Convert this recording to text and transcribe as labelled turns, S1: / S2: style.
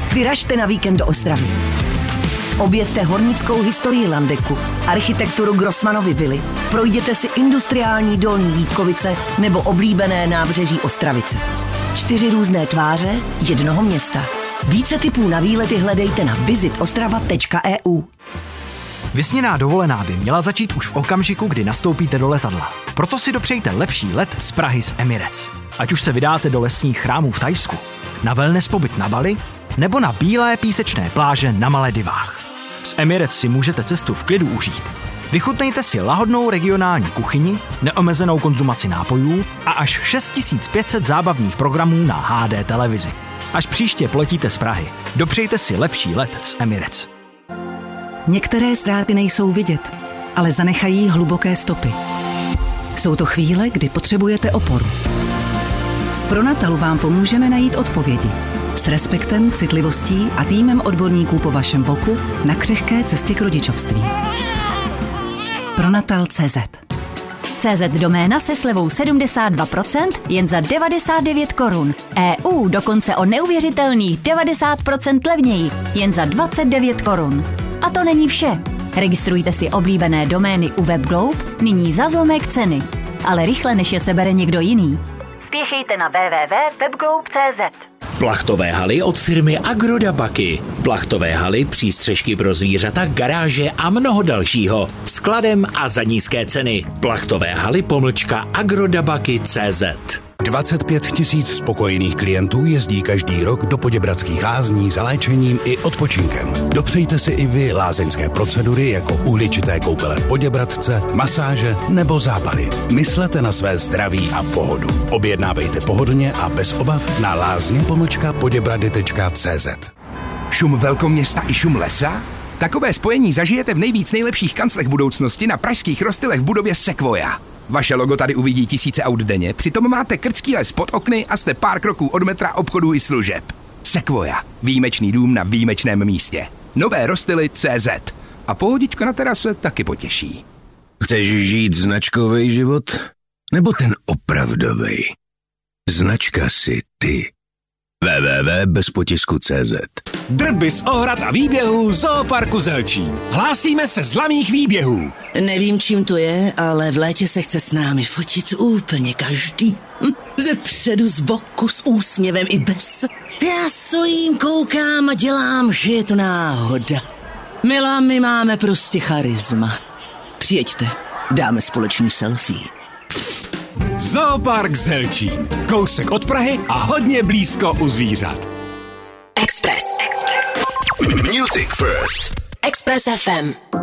S1: Vyražte na víkend do Ostravy. Objevte hornickou historii Landeku, architekturu Grossmanovy vily, projděte si industriální Dolní Vítkovice nebo oblíbené nábřeží Ostravice. 4 různé tváře jednoho města. Více tipů na výlety hledejte na visitostrava.eu.
S2: Vysněná dovolená by měla začít už v okamžiku, kdy nastoupíte do letadla. Proto si dopřejte lepší let z Prahy s Emirates. Ať už se vydáte do lesních chrámů v Thajsku, na wellness pobyt na Bali, nebo na bílé písečné pláže na Maledivách. S Emirates si můžete cestu v klidu užít. Vychutnejte si lahodnou regionální kuchyni, neomezenou konzumaci nápojů a až 6500 zábavních programů na HD televizi. Až příště poletíte z Prahy, dopřejte si lepší let s Emirates.
S3: Některé ztráty nejsou vidět, ale zanechají hluboké stopy. Jsou to chvíle, kdy potřebujete oporu. V Pronatalu vám pomůžeme najít odpovědi. S respektem, citlivostí a týmem odborníků po vašem boku na křehké cestě k rodičovství. Pronatal.cz
S4: CZ doména se slevou 72% jen za 99 korun. EU dokonce o neuvěřitelných 90% levněji jen za 29 korun. A to není vše. Registrujte si oblíbené domény u WebGlobe nyní za zlomek ceny. Ale rychle, než je sebere někdo jiný. Spěchejte na www.webglobe.cz.
S5: Plachtové haly od firmy Agrodabaky. Plachtové haly, přístřežky pro zvířata, garáže a mnoho dalšího. Skladem a za nízké ceny. Plachtové haly _Agrodabaky.cz.
S6: 25 000 spokojených klientů jezdí každý rok do Poděbradských lázní za léčením i odpočinkem. Dopřejte si i vy lázeňské procedury jako uhličité koupele v Poděbradce, masáže nebo zápaly. Myslete na své zdraví a pohodu. Objednávejte pohodlně a bez obav na lázně-poděbrady.cz.
S7: Šum velkoměsta i šum lesa? Takové spojení zažijete v nejlepších kanclech budoucnosti na pražských Rostylech v budově Sequoia. Vaše logo tady uvidí tisíce aut denně, přitom máte krčký les pod okny a jste pár kroků od metra, obchodů i služeb. Sequoia. Výjimečný dům na výjimečném místě. Nové Rostily.cz. A pohodička na terase taky potěší.
S8: Chceš žít značkový život? Nebo ten opravdový? Značka si ty. www.bezpotisku.cz.
S9: Drby z ohrad a výběhů Zooparku Zelčín. Hlásíme se z laných výběhů.
S10: Nevím, čím to je, ale v létě se chce s námi fotit úplně každý. Ze předu, z boku, s úsměvem i bez. Já stojím, koukám a dělám, že je to náhoda. Milá, my máme prostě charisma. Přijeďte, dáme společný selfie.
S9: Zoopark Zelčín. Kousek od Prahy a hodně blízko u zvířat.
S11: Express.
S6: Music First.
S11: Express FM.